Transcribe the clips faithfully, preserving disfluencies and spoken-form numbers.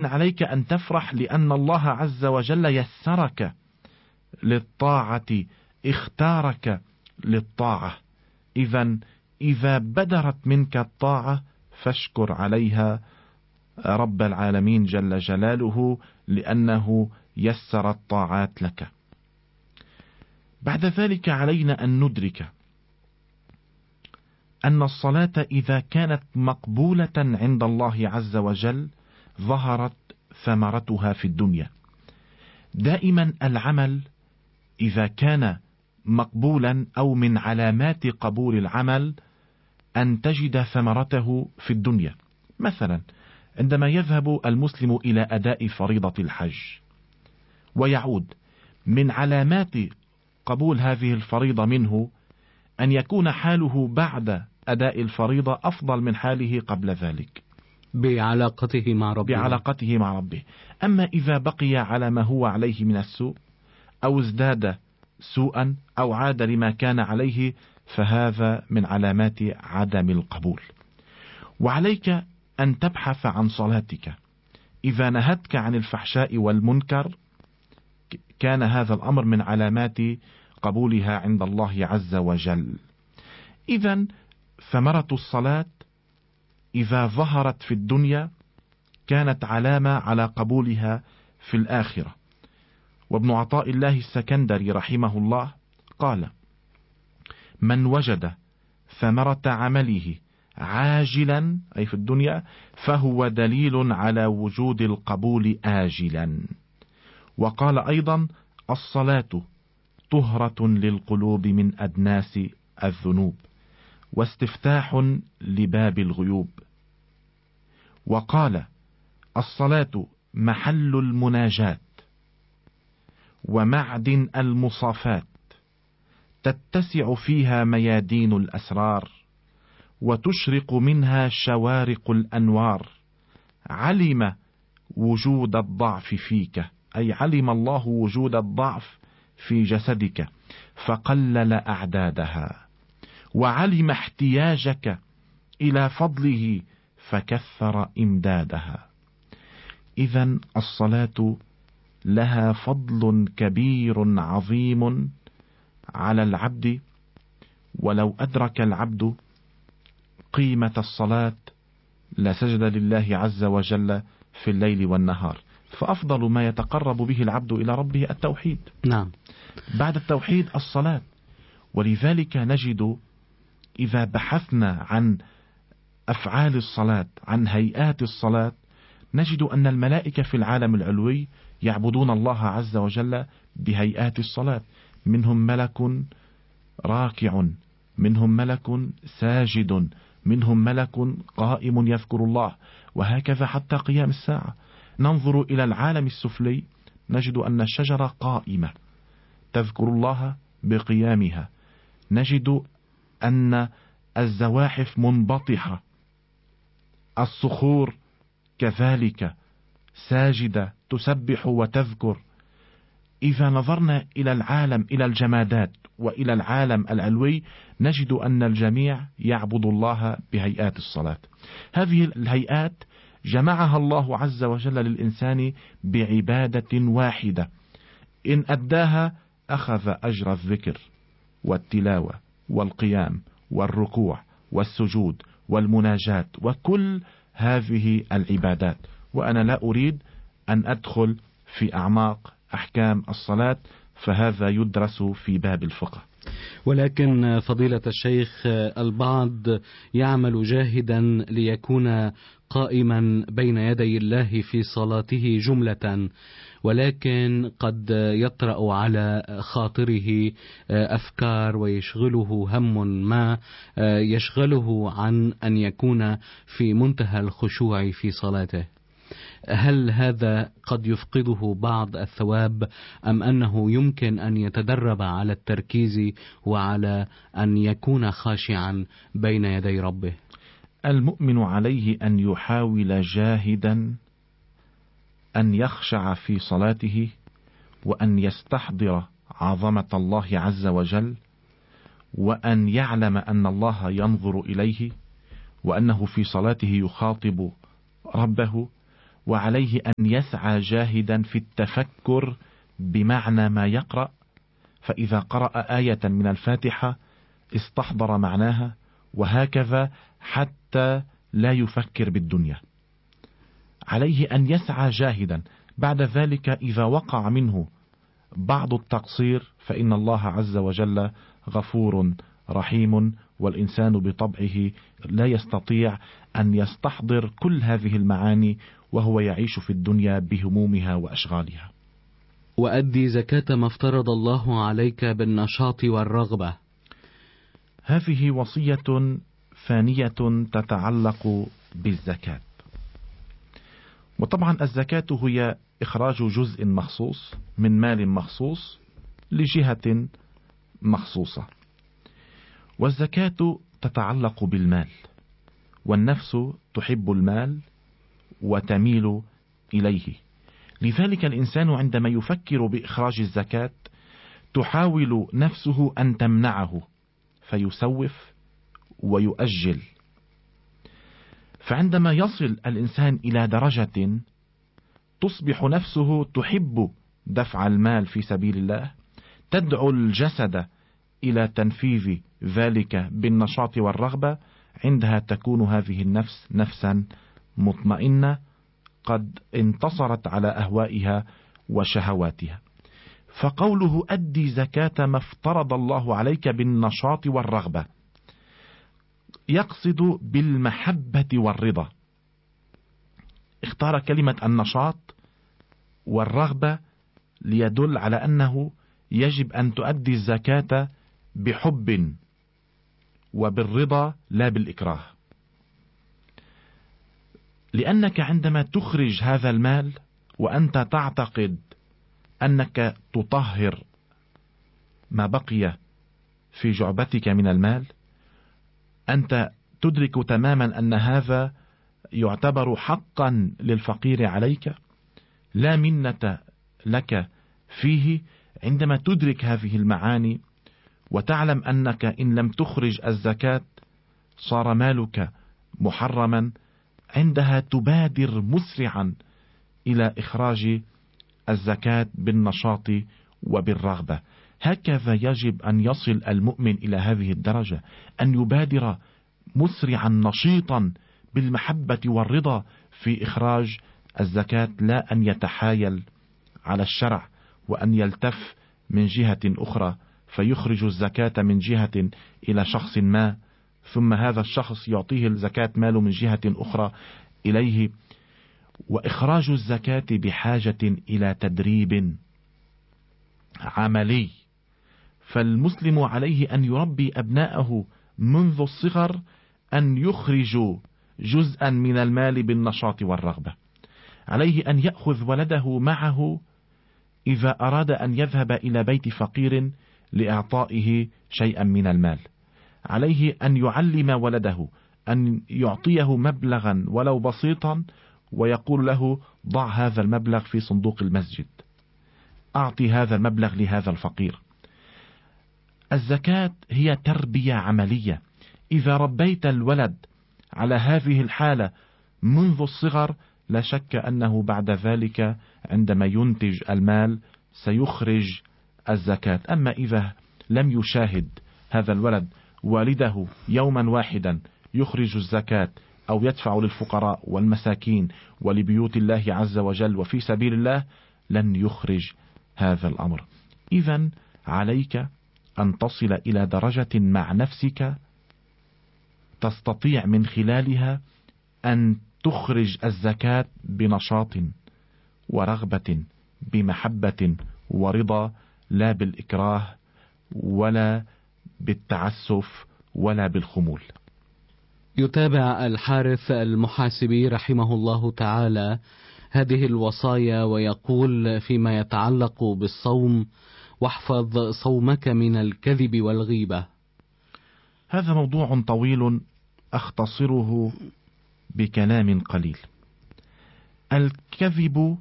عليك أن تفرح لأن الله عز وجل يسرك للطاعة، اختارك للطاعة. إذا إذا بدرت منك الطاعة فاشكر عليها رب العالمين جل جلاله، لأنه يسر الطاعات لك. بعد ذلك علينا أن ندرك أن الصلاة إذا كانت مقبولة عند الله عز وجل ظهرت ثمرتها في الدنيا. دائما العمل إذا كان مقبولا أو من علامات قبول العمل أن تجد ثمرته في الدنيا. مثلا عندما يذهب المسلم إلى أداء فريضة الحج ويعود، من علامات قبول هذه الفريضة منه أن يكون حاله بعد أداء الفريضة أفضل من حاله قبل ذلك بعلاقته مع ربه. بعلاقته مع ربه. أما إذا بقي على ما هو عليه من السوء أو ازداد سوءا أو عاد لما كان عليه فهذا من علامات عدم القبول. وعليك أن تبحث عن صلاتك. إذا نهتك عن الفحشاء والمنكر كان هذا الأمر من علامات قبولها عند الله عز وجل. إذا ثمرة الصلاة إذا ظهرت في الدنيا كانت علامة على قبولها في الآخرة. وابن عطاء الله السكندري رحمه الله قال: من وجد ثمرة عمله عاجلا أي في الدنيا فهو دليل على وجود القبول آجلا. وقال أيضا: الصلاة طهرة للقلوب من أدناس الذنوب واستفتاح لباب الغيوب. وقال: الصلاة محل المناجاة ومعدن المصافات، تتسع فيها ميادين الأسرار وتشرق منها شوارق الأنوار. علم وجود الضعف فيك، أي علم الله وجود الضعف في جسدك فقلل أعدادها، وعلم احتياجك إلى فضله فكثر إمدادها. إذن الصلاة لها فضل كبير عظيم على العبد، ولو أدرك العبد قيمة الصلاة لسجد لله عز وجل في الليل والنهار. فأفضل ما يتقرب به العبد إلى ربه التوحيد. نعم. بعد التوحيد الصلاة. ولذلك نجد إذا بحثنا عن أفعال الصلاة، عن هيئات الصلاة، نجد أن الملائكة في العالم العلوي يعبدون الله عز وجل بهيئات الصلاة. منهم ملك راكع، منهم ملك ساجد، منهم ملك قائم يذكر الله، وهكذا حتى قيام الساعة. ننظر إلى العالم السفلي نجد أن الشجرة قائمة تذكر الله بقيامها، نجد أن الزواحف منبطحة، الصخور كذلك ساجدة تسبح وتذكر. إذا نظرنا إلى العالم، إلى الجمادات وإلى العالم العلوي، نجد أن الجميع يعبد الله بهيئات الصلاة. هذه الهيئات جمعها الله عز وجل للإنسان بعبادة واحدة، إن أداها أخذ أجر الذكر والتلاوة والقيام والركوع والسجود والمناجاة وكل هذه العبادات. وأنا لا أريد أن أدخل في أعماق أحكام الصلاة، فهذا يدرس في باب الفقه. ولكن فضيلة الشيخ، البعض يعمل جاهدا ليكون قائما بين يدي الله في صلاته جملة، ولكن قد يطرأ على خاطره أفكار ويشغله هم ما يشغله عن أن يكون في منتهى الخشوع في صلاته. هل هذا قد يفقده بعض الثواب، أم أنه يمكن أن يتدرب على التركيز وعلى أن يكون خاشعا بين يدي ربه؟ المؤمن عليه أن يحاول جاهدا أن يخشع في صلاته، وأن يستحضر عظمة الله عز وجل، وأن يعلم أن الله ينظر إليه، وأنه في صلاته يخاطب ربه، وعليه أن يسعى جاهدا في التفكر بمعنى ما يقرأ، فإذا قرأ آية من الفاتحة استحضر معناها، وهكذا حتى لا يفكر بالدنيا. عليه أن يسعى جاهدا. بعد ذلك إذا وقع منه بعض التقصير فإن الله عز وجل غفور رحيم، والإنسان بطبعه لا يستطيع أن يستحضر كل هذه المعاني وهو يعيش في الدنيا بهمومها وأشغالها. وأدي زكاة ما افترض الله عليك بالنشاط والرغبة. هذه وصية ثانية تتعلق بالزكاة. وطبعا الزكاة هي إخراج جزء مخصوص من مال مخصوص لجهة مخصوصة، والزكاة تتعلق بالمال، والنفس تحب المال وتميل إليه. لذلك الإنسان عندما يفكر بإخراج الزكاة تحاول نفسه أن تمنعه فيسوف ويؤجل. فعندما يصل الإنسان إلى درجة تصبح نفسه تحب دفع المال في سبيل الله، تدعو الجسد إلى تنفيذ ذلك بالنشاط والرغبة، عندها تكون هذه النفس نفسا مطمئنة قد انتصرت على أهوائها وشهواتها. فقوله أدي زكاة ما افترض الله عليك بالنشاط والرغبة يقصد بالمحبة والرضا. اختار كلمة النشاط والرغبة ليدل على أنه يجب أن تؤدي الزكاة بحب وبالرضا لا بالإكراه، لأنك عندما تخرج هذا المال وأنت تعتقد أنك تطهر ما بقي في جعبتك من المال، أنت تدرك تماما أن هذا يعتبر حقا للفقير عليك، لا منة لك فيه. عندما تدرك هذه المعاني وتعلم أنك إن لم تخرج الزكاة صار مالك محرما، عندها تبادر مسرعا إلى إخراج الزكاة بالنشاط وبالرغبة. هكذا يجب أن يصل المؤمن إلى هذه الدرجة، أن يبادر مسرعا نشيطا بالمحبة والرضا في إخراج الزكاة، لا أن يتحايل على الشرع وأن يلتف من جهة أخرى فيخرج الزكاة من جهة إلى شخص ما، ثم هذا الشخص يعطيه الزكاة ماله من جهة أخرى إليه. وإخراج الزكاة بحاجة إلى تدريب عملي، فالمسلم عليه أن يربي أبناءه منذ الصغر أن يخرجوا جزءا من المال بالنشاط والرغبة. عليه أن يأخذ ولده معه إذا أراد أن يذهب إلى بيت فقير لإعطائه شيئا من المال. عليه أن يعلم ولده أن يعطيه مبلغا ولو بسيطا ويقول له ضع هذا المبلغ في صندوق المسجد، أعطي هذا المبلغ لهذا الفقير. الزكاة هي تربية عملية. إذا ربيت الولد على هذه الحالة منذ الصغر لا شك أنه بعد ذلك عندما ينتج المال سيخرج الزكاة. أما إذا لم يشاهد هذا الولد والده يوما واحدا يخرج الزكاة أو يدفع للفقراء والمساكين ولبيوت الله عز وجل وفي سبيل الله، لن يخرج هذا الأمر. إذن عليك أن تصل إلى درجة مع نفسك تستطيع من خلالها أن تخرج الزكاة بنشاط ورغبة بمحبة ورضا، لا بالإكراه ولا بالتعسف ولا بالخمول. يتابع الحارث المحاسبي رحمه الله تعالى هذه الوصايا ويقول فيما يتعلق بالصوم: واحفظ صومك من الكذب والغيبة. هذا موضوع طويل أختصره بكلام قليل. الكذب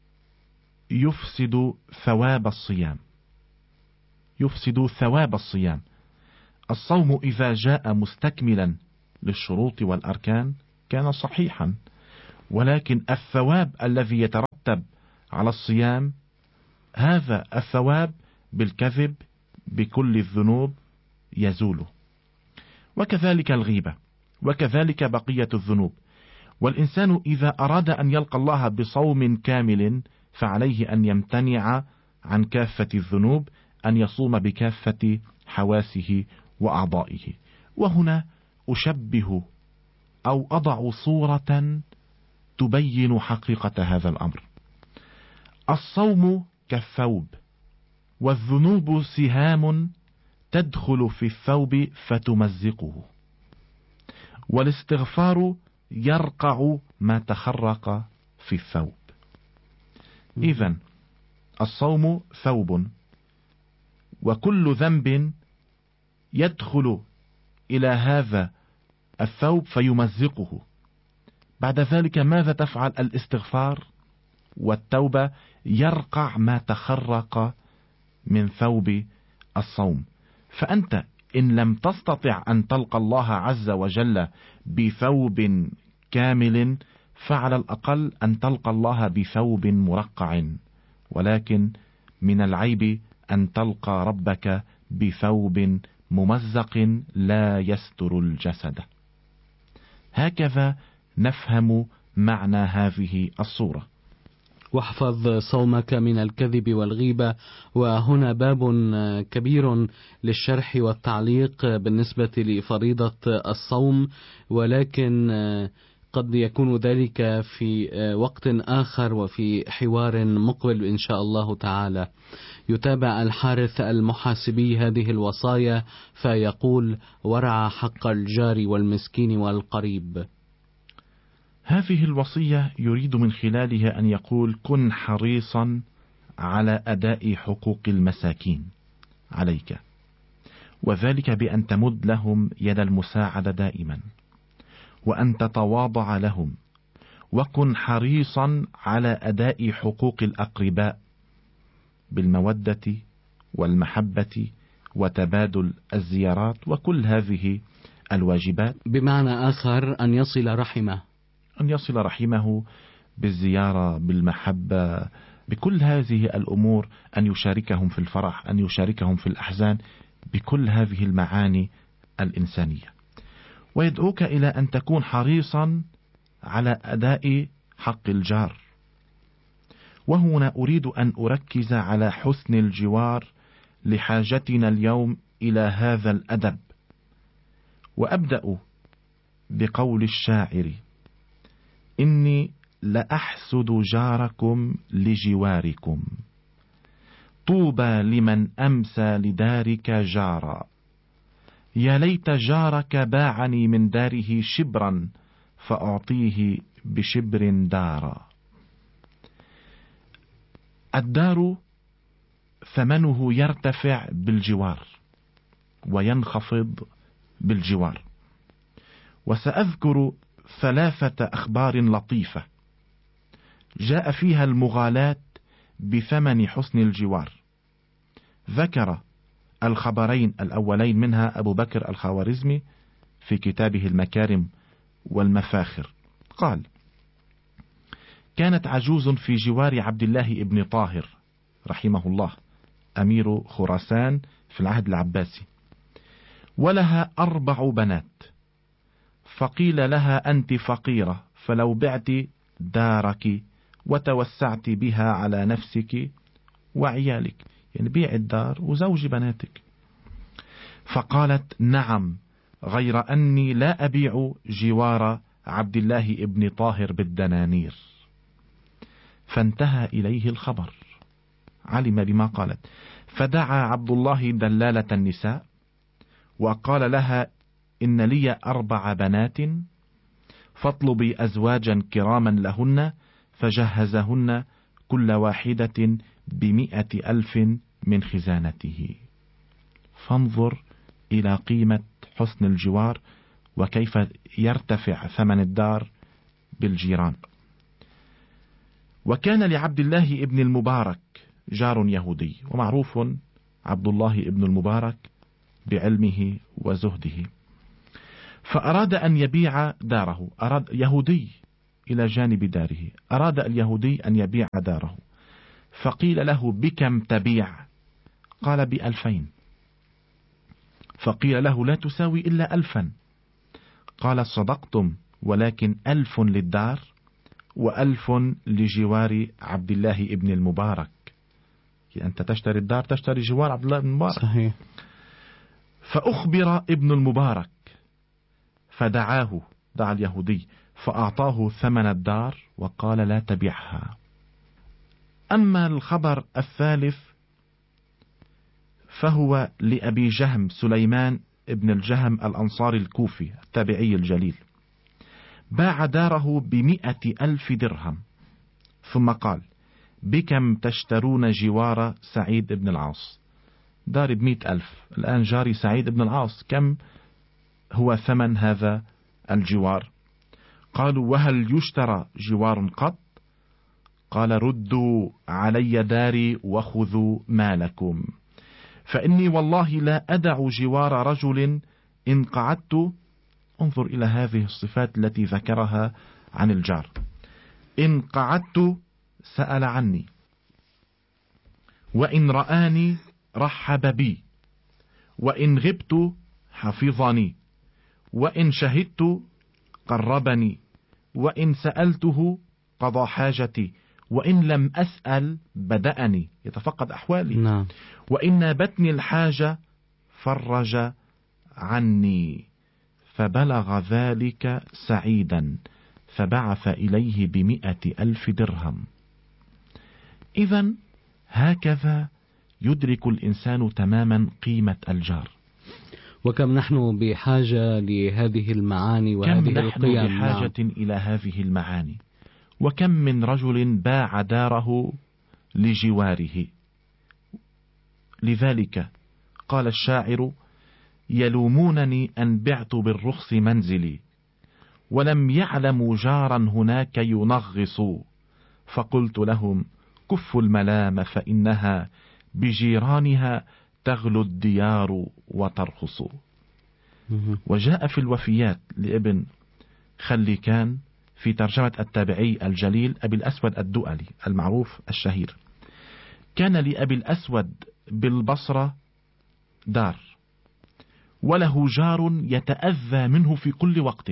يفسد ثواب الصيام، يفسد ثواب الصيام. الصوم إذا جاء مستكملا للشروط والأركان كان صحيحا، ولكن الثواب الذي يترتب على الصيام هذا الثواب بالكذب بكل الذنوب يزول. وكذلك الغيبة، وكذلك بقية الذنوب. والإنسان إذا أراد أن يلقى الله بصوم كامل فعليه أن يمتنع عن كافة الذنوب، أن يصوم بكافة حواسه وأعضائه. وهنا أشبه أو أضع صورة تبين حقيقة هذا الأمر. الصوم كالثوب، والذنوب سهام تدخل في الثوب فتمزقه، والاستغفار يرقع ما تخرق في الثوب. إذن الصوم ثوب، وكل ذنب يدخل إلى هذا الثوب فيمزقه. بعد ذلك ماذا تفعل؟ الاستغفار والتوبة يرقع ما تخرق من ثوب الصوم. فأنت إن لم تستطع أن تلقى الله عز وجل بثوب كامل فعلى الأقل أن تلقى الله بثوب مرقع، ولكن من العيب أن تلقى ربك بثوب ممزق لا يستر الجسد. هكذا نفهم معنى هذه الصورة. واحفظ صومك من الكذب والغيبة. وهنا باب كبير للشرح والتعليق بالنسبة لفريضة الصوم، ولكن قد يكون ذلك في وقت آخر وفي حوار مقبل إن شاء الله تعالى. يتابع الحارث المحاسبي هذه الوصايا فيقول: ورع حق الجار والمسكين والقريب. هذه الوصية يريد من خلالها أن يقول: كن حريصا على أداء حقوق المساكين عليك، وذلك بأن تمد لهم يد المساعدة دائما، وأن تتواضع لهم، وكن حريصا على أداء حقوق الأقرباء بالمودة والمحبة وتبادل الزيارات وكل هذه الواجبات. بمعنى آخر أن يصل رحمه، أن يصل رحمه بالزيارة، بالمحبة، بكل هذه الأمور، أن يشاركهم في الفرح، أن يشاركهم في الأحزان، بكل هذه المعاني الإنسانية. ويدعوك إلى أن تكون حريصا على أداء حق الجار. وهنا أريد أن أركز على حسن الجوار لحاجتنا اليوم إلى هذا الأدب، وأبدأ بقول الشاعر: إني لأحسد جاركم لجواركم، طوبى لمن أمسى لدارك جارا، يا ليت جارك باعني من داره شبرا فأعطيه بشبر دارا. الدار ثمنه يرتفع بالجوار وينخفض بالجوار. وسأذكر ثلاثة أخبار لطيفة جاء فيها المغالاة بثمن حسن الجوار. ذكر الخبرين الأولين منها أبو بكر الخوارزمي في كتابه المكارم والمفاخر. قال: كانت عجوز في جوار عبد الله ابن طاهر رحمه الله أمير خراسان في العهد العباسي، ولها أربع بنات، فقيل لها: أنت فقيرة، فلو بعت دارك وتوسعت بها على نفسك وعيالك، يعني بيع الدار وزوج بناتك. فقالت: نعم، غير أني لا أبيع جوار عبد الله ابن طاهر بالدنانير. فانتهى إليه الخبر، علم بما قالت، فدعا عبد الله دلالة النساء وقال لها: إن لي أربع بنات، فاطلبي أزواجا كراما لهن، فجهزهن كل واحدة بمئة ألف من خزانته. فانظر إلى قيمة حسن الجوار وكيف يرتفع ثمن الدار بالجيران. وكان لعبد الله ابن المبارك جار يهودي، ومعروف عبد الله ابن المبارك بعلمه وزهده، فأراد أن يبيع داره. أراد يهودي إلى جانب داره. أراد اليهودي أن يبيع داره، فقيل له: بكم تبيع؟ قال: بألفين. فقيل له: لا تساوي إلا ألفا. قال: صدقتم، ولكن ألف للدار وألف لجوار عبد الله ابن المبارك. أنت تشتري الدار، تشتري جوار عبد الله بن المبارك. صحيح. فأخبر ابن المبارك فدعاه، دعا اليهودي فأعطاه ثمن الدار وقال: لا تبيعها. أما الخبر الثالث فهو لأبي جهم سليمان ابن الجهم الأنصاري الكوفي التابعي الجليل. باع داره بمئة ألف درهم، ثم قال: بكم تشترون جوار سعيد بن العاص؟ دار بمئة ألف، الآن جاري سعيد بن العاص، كم هو ثمن هذا الجوار؟ قالوا: وهل يشترى جوار قط؟ قال: ردوا علي داري وخذوا مالكم، فإني والله لا أدع جوار رجل إن قعدت. انظر إلى هذه الصفات التي ذكرها عن الجار: إن قعدت سأل عني، وإن رآني رحب بي، وإن غبت حفظني، وإن شهدت قربني، وإن سألته قضى حاجتي، وإن لم أسأل بدأني يتفقد أحوالي، نعم. وإن نابتني الحاجة فرج عني. فبلغ ذلك سعيدا فبعث إليه بمئة ألف درهم. إذن هكذا يدرك الإنسان تماما قيمة الجار. وكم نحن بحاجة لهذه المعاني وهذه كم القيم. نحن بحاجة نعم. إلى هذه المعاني. وكم من رجل باع داره لجواره. لذلك قال الشاعر: يلومونني أن بعت بالرخص منزلي، ولم يعلموا جارا هناك ينغص، فقلت لهم: كفوا الملام فإنها بجيرانها تغلو الديار وترخص. وجاء في الوفيات لابن خليكان في ترجمة التابعي الجليل أبي الأسود الدؤلي المعروف الشهير: كان لأبي الأسود بالبصرة دار، وله جار يتأذى منه في كل وقت،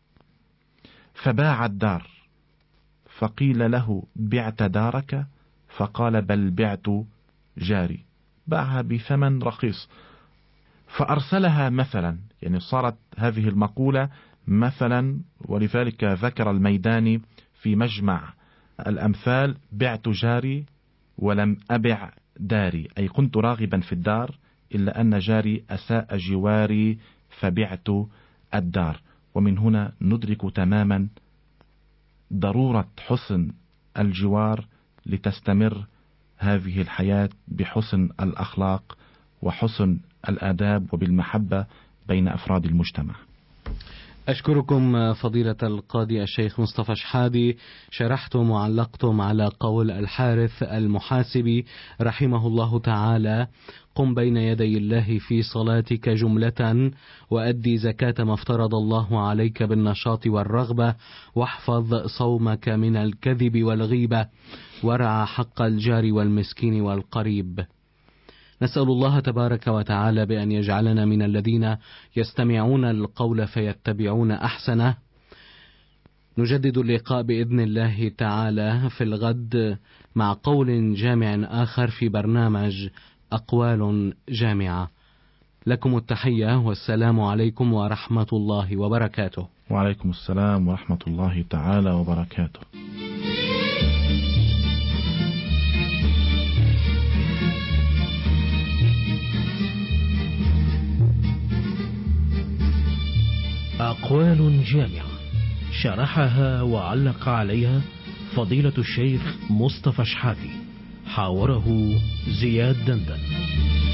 فباع الدار، فقيل له: بعت دارك؟ فقال: بل بعت جاري. باعها بثمن رخيص، فأرسلها مثلا، يعني صارت هذه المقولة مثلا. ولذلك ذكر الميداني في مجمع الأمثال: بعت جاري ولم أبع داري، أي كنت راغبا في الدار إلا أن جاري أساء جواري فبعت الدار. ومن هنا ندرك تماما ضرورة حسن الجوار لتستمر هذه الحياة بحسن الأخلاق وحسن الآداب وبالمحبة بين أفراد المجتمع. أشكركم فضيلة القاضي الشيخ مصطفى شحادي، شرحتم وعلقتم على قول الحارث المحاسبي رحمه الله تعالى: قم بين يدي الله في صلاتك جملة، وأدي زكاة ما افترض الله عليك بالنشاط والرغبة، واحفظ صومك من الكذب والغيبة، وارعى حق الجار والمسكين والقريب. نسأل الله تبارك وتعالى بأن يجعلنا من الذين يستمعون القول فيتبعون أحسنه. نجدد اللقاء بإذن الله تعالى في الغد مع قول جامع آخر في برنامج أقوال جامعة. لكم التحية والسلام عليكم ورحمة الله وبركاته. وعليكم السلام ورحمة الله تعالى وبركاته. أقوال جامعة شرحها وعلق عليها فضيلة الشيخ مصطفى شحاتي، حاوره زياد دندن.